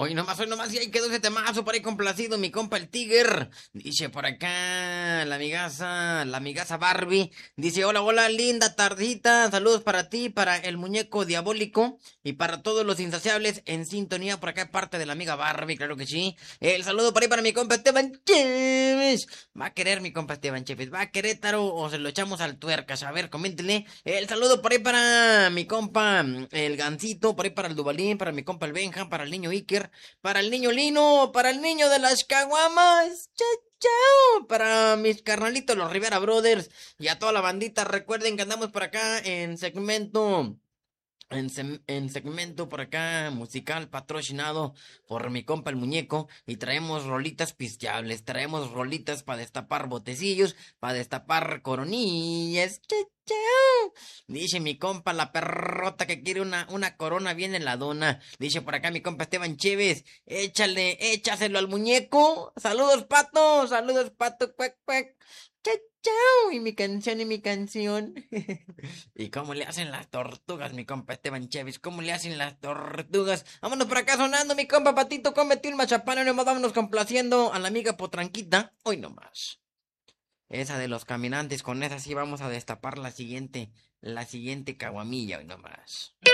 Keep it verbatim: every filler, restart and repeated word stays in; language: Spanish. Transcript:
Hoy nomás, hoy nomás, y ahí quedó ese temazo por ahí complacido, mi compa el Tiger. Dice por acá la amigaza, la amigaza Barbie. Dice, hola, hola, linda tardita. Saludos para ti, para el muñeco diabólico y para todos los insaciables en sintonía por acá, parte de la amiga Barbie, claro que sí. El saludo por ahí para mi compa Esteban Chévez. Va a querer mi compa Esteban Chévez, va a Querétaro o se lo echamos al tuercas. A ver, coméntenle. El saludo por ahí para mi compa el Gancito, por ahí para el Dubalín, para mi compa el Benja, para el niño Iker, para el niño Lino, para el niño de las caguamas. Chao, chao. Para mis carnalitos, los Rivera Brothers y a toda la bandita. Recuerden que andamos por acá en segmento. En, sem- en segmento por acá musical patrocinado por mi compa el muñeco y traemos rolitas pisteables, traemos rolitas para destapar botecillos, para destapar coronillas. Cha, cha. Dice mi compa la perrota que quiere una, una corona bien heladona. Dice por acá mi compa Esteban Chévez, échale, échaselo al muñeco. Saludos pato, saludos pato, cuac, cuac. Chao, chao, y mi canción y mi canción. ¿Y cómo le hacen las tortugas, mi compa Esteban Chévez? ¿Cómo le hacen las tortugas? Vámonos por acá sonando, mi compa Patito, cómete un machapán y nomás vámonos complaciendo a la amiga Potranquita. Hoy nomás. Esa de los caminantes, con esa sí vamos a destapar la siguiente, la siguiente caguamilla hoy nomás.